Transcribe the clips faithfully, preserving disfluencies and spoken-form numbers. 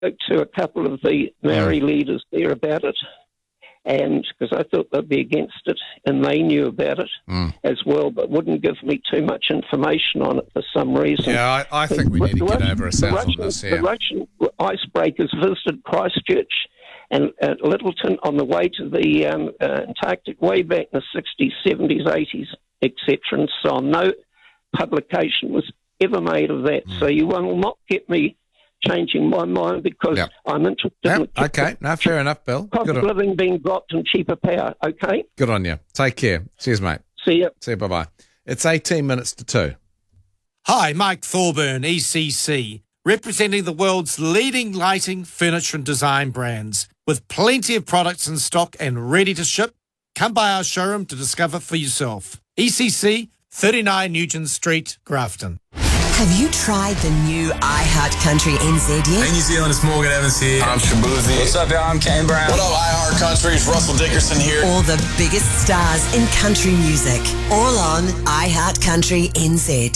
spoke to a couple of the Maori Mm. leaders there about it, and because I thought they'd be against it, and they knew about it Mm. as well, but wouldn't give me too much information on it for some reason. Yeah, I, I think we need to The get Russian- over the ourselves on Russian- this The here. Russian icebreakers visited Christchurch and at Littleton on the way to the um, uh, Antarctic way back in the sixties, seventies, eighties, et cetera, and so on. No publication was ever made of that, Mm. so you will not get me changing my mind because Yep. I'm interested Yep, in the okay, no, fair enough, Bill. cost Good of on, living being dropped and cheaper power. Okay, good on you. Take care. Cheers, mate. see ya. See you, bye-bye. It's eighteen minutes to two. Hi, Mike Thorburn, E C C, representing the world's leading lighting, furniture and design brands. With plenty of products in stock and ready to ship, come by our showroom to discover for yourself. E C C, thirty-nine Nugent Street, Grafton. Have you tried the new iHeart Country N Z yet? Hey, New Zealand, it's Morgan Evans here. I'm Shabuzi. What's up, y'all? I'm Kane Brown. What up, iHeart Country? It's Russell Dickerson here. All the biggest stars in country music, all on iHeart Country N Z.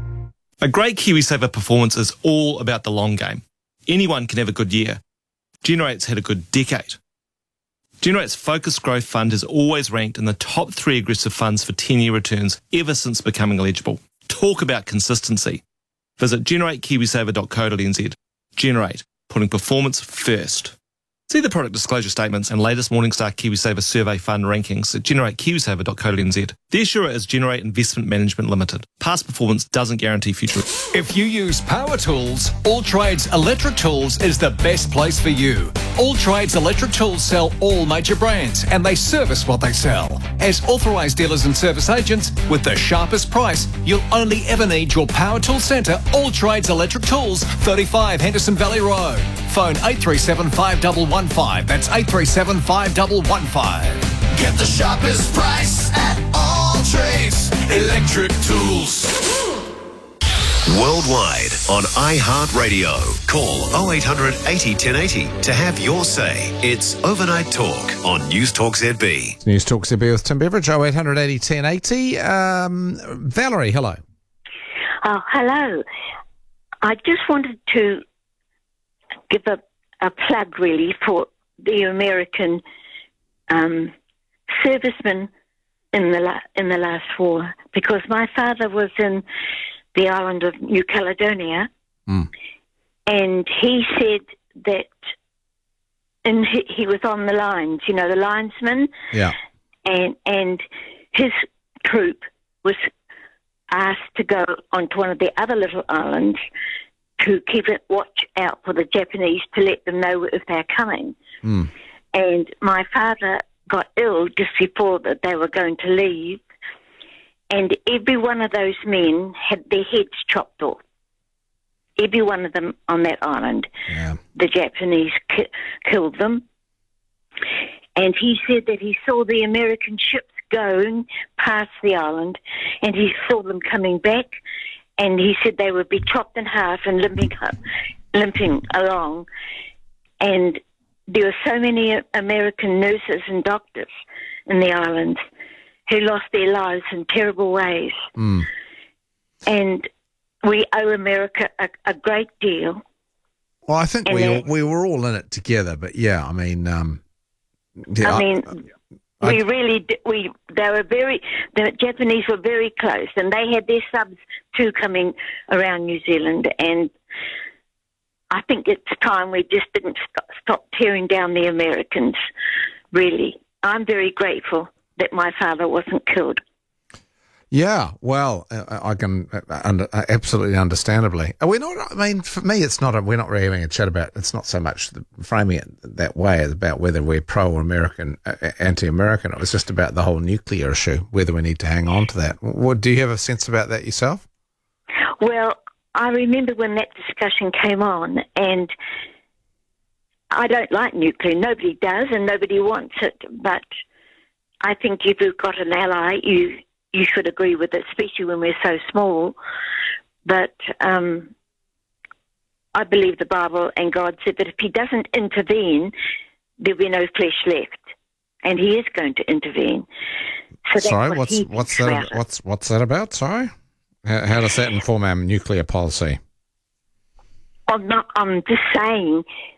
A great KiwiSaver performance is all about the long game. Anyone can have a good year. Generate's had a good decade. Generate's Focused Growth Fund has always ranked in the top three aggressive funds for ten-year returns ever since becoming eligible. Talk about consistency. Visit generate kiwisaver dot co dot n z. Generate, putting performance first. See the product disclosure statements and latest Morningstar KiwiSaver survey fund rankings at generate kiwisaver dot co dot n z. The issuer is Generate Investment Management Limited. Past performance doesn't guarantee future. If you use power tools, All Trades Electric Tools is the best place for you. All Trades Electric Tools sell all major brands and they service what they sell. As authorised dealers and service agents, with the sharpest price, you'll only ever need your power tool centre, All Trades Electric Tools, thirty-five Henderson Valley Road. Phone eight three seven five one one five. That's eight three seven five one one five. Get the sharpest price at All Trades Electric Tools. Worldwide on iHeartRadio. Call oh eight hundred eighty ten eighty to have your say. It's Overnight Talk on News Talk Z B. News Talk Z B with Tim Beveridge, oh eight hundred eighty ten eighty. Um, Valerie, hello. Oh, hello. I just wanted to give a, a plug, really, for the American um, servicemen in the la- in the last war, because my father was in the island of New Caledonia, Mm. and he said that, and he, he was on the lines, you know, the linesman, Yeah. and and his troop was asked to go onto one of the other little islands to keep it, watch out for the Japanese, to let them know if they're coming. Mm. And my father got ill just before that they were going to leave, and every one of those men had their heads chopped off. Every one of them on that island. Yeah. The Japanese ki- killed them. And he said that he saw the American ships going past the island, and he saw them coming back, and he said they would be chopped in half and limping up, limping along. And there were so many American nurses and doctors in the islands who lost their lives in terrible ways. Mm. And we owe America a, a great deal. Well, I think And we then- we were all in it together, but yeah, I mean, um, yeah, I mean, I- we really, d- we, they were very, the Japanese were very close, and they had their subs too coming around New Zealand, and I think it's time we just didn't stop, stop tearing down the Americans, really. I'm very grateful that my father wasn't killed. Yeah, well, uh, I can uh, under, uh, absolutely understandably. Are we not? I mean, for me, it's not. A, we're not really having a chat about. It's not so much the, framing it that way about whether we're pro-American, uh, anti-American. It was just about the whole nuclear issue, whether we need to hang on to that. What, do you have a sense about that yourself? Well, I remember when that discussion came on, and I don't like nuclear. Nobody does, and nobody wants it. But I think if you've got an ally, you you should agree with it, especially when we're so small. But um, I believe the Bible, and God said that if He doesn't intervene, there'll be no flesh left, and He is going to intervene. So that's Sorry, what what's he what's thinks that? about it. What's what's that about? Sorry, how, how does that inform our nuclear policy? I'm not. I'm just saying